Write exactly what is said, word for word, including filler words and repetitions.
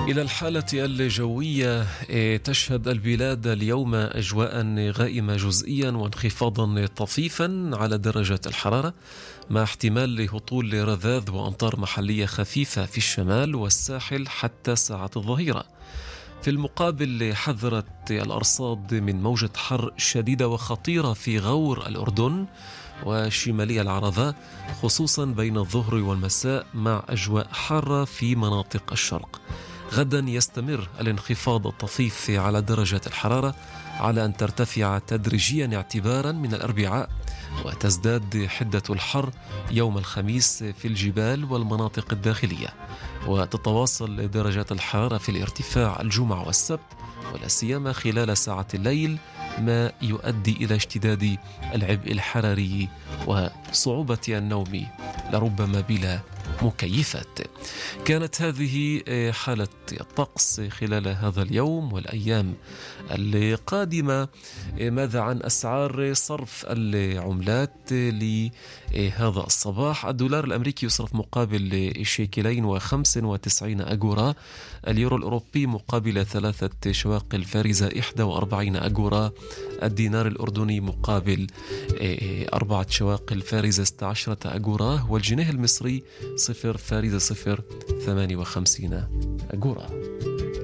إلى الحالة الجوية، تشهد البلاد اليوم أجواء غائمة جزئيا وانخفاضا طفيفا على درجة الحرارة، مع احتمال لهطول رذاذ وأمطار محلية خفيفة في الشمال والساحل حتى ساعة الظهيرة. في المقابل، حذرت الأرصاد من موجة حر شديدة وخطيرة في غور الأردن وشمالي العرضاء، خصوصا بين الظهر والمساء، مع أجواء حارة في مناطق الشرق. غدا يستمر الانخفاض الطفيف على درجة الحرارة، على أن ترتفع تدريجيا اعتبارا من الأربعاء، وتزداد حدة الحر يوم الخميس في الجبال والمناطق الداخلية، وتتواصل درجات الحرارة في الارتفاع الجمعة والسبت، ولا سيما خلال ساعة الليل، ما يؤدي إلى اشتداد العبء الحراري وصعوبة النوم لربما بلا مكيفات. كانت هذه حالة الطقس خلال هذا اليوم والأيام القادمة. ماذا عن أسعار صرف العملات لهذا الصباح؟ الدولار الأمريكي يصرف مقابل شيكلين وخمس وتسعين أجورا، اليورو الأوروبي مقابل ثلاثة شواقل فارزة إحدى وأربعين أجورا، الدينار الأردني مقابل أربعة شواقل فارزة ستة عشر أجورا، والجنيه المصري صفر فارزة صفر ثمانية وخمسين أجورا.